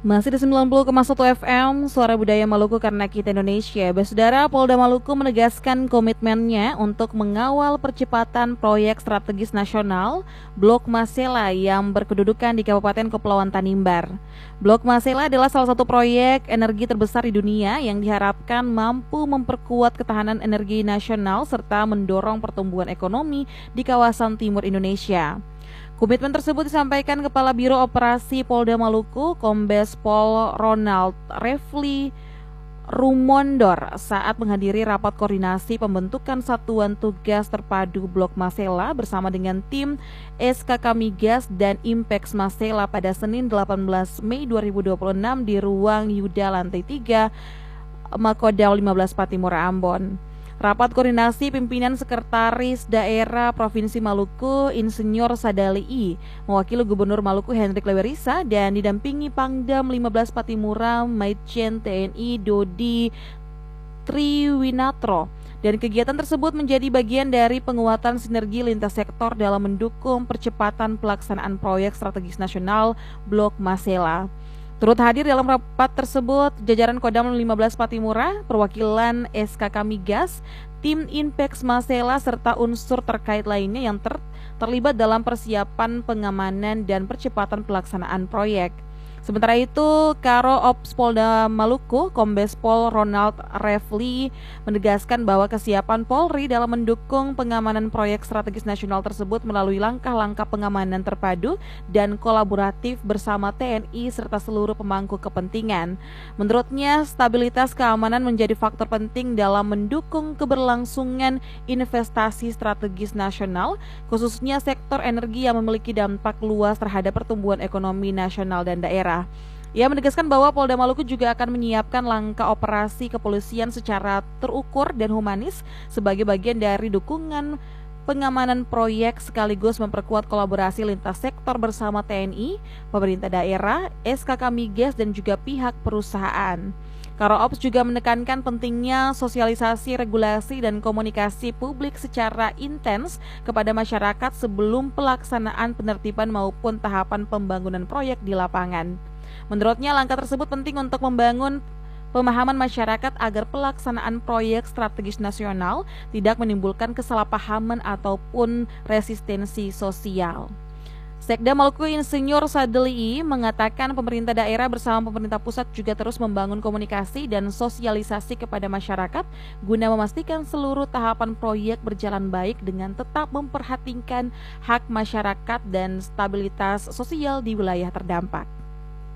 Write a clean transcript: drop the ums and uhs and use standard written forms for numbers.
Masih di 90,1 FM, Suara Budaya Maluku karena kita Indonesia. Saudara, Polda Maluku menegaskan komitmennya untuk mengawal percepatan proyek strategis nasional Blok Masela yang berkedudukan di Kabupaten Kepulauan Tanimbar. Blok Masela adalah salah satu proyek energi terbesar di dunia yang diharapkan mampu memperkuat ketahanan energi nasional serta mendorong pertumbuhan ekonomi di kawasan timur Indonesia. Komitmen tersebut disampaikan Kepala Biro Operasi Polda Maluku, Kombes Pol Ronald Refli Rumondor saat menghadiri rapat koordinasi pembentukan Satuan Tugas Terpadu Blok Masela bersama dengan tim SKK Migas dan Impex Masela pada Senin 18 Mei 2026 di ruang Yuda lantai 3 Makodal 15 Patimura, Ambon. Rapat koordinasi pimpinan Sekretaris Daerah Provinsi Maluku Insinyur Sadali I mewakili Gubernur Maluku Hendrik Lewerisa dan didampingi Pangdam 15 Patimura Majen TNI Dodi Triwinatro. Dan kegiatan tersebut menjadi bagian dari penguatan sinergi lintas sektor dalam mendukung percepatan pelaksanaan proyek strategis nasional Blok Masela. Turut hadir dalam rapat tersebut jajaran Kodam 15 Patimura, perwakilan SKK Migas, tim Impex Masela serta unsur terkait lainnya yang terlibat dalam persiapan pengamanan dan percepatan pelaksanaan proyek. Sementara itu, Karo Ops Polda Maluku, Kombes Pol Ronald Refli menegaskan bahwa kesiapan Polri dalam mendukung pengamanan proyek strategis nasional tersebut melalui langkah-langkah pengamanan terpadu dan kolaboratif bersama TNI serta seluruh pemangku kepentingan. Menurutnya, stabilitas keamanan menjadi faktor penting dalam mendukung keberlangsungan investasi strategis nasional, khususnya sektor energi yang memiliki dampak luas terhadap pertumbuhan ekonomi nasional dan daerah. Ia menegaskan bahwa Polda Maluku juga akan menyiapkan langkah operasi kepolisian secara terukur dan humanis sebagai bagian dari dukungan pengamanan proyek sekaligus memperkuat kolaborasi lintas sektor bersama TNI, pemerintah daerah, SKK Migas dan juga pihak perusahaan. Karo Ops juga menekankan pentingnya sosialisasi, regulasi, dan komunikasi publik secara intens kepada masyarakat sebelum pelaksanaan penertiban maupun tahapan pembangunan proyek di lapangan. Menurutnya, langkah tersebut penting untuk membangun pemahaman masyarakat agar pelaksanaan proyek strategis nasional tidak menimbulkan kesalahpahaman ataupun resistensi sosial. Sekda Maluku Insinyur Sadeli mengatakan pemerintah daerah bersama pemerintah pusat juga terus membangun komunikasi dan sosialisasi kepada masyarakat guna memastikan seluruh tahapan proyek berjalan baik dengan tetap memperhatikan hak masyarakat dan stabilitas sosial di wilayah terdampak.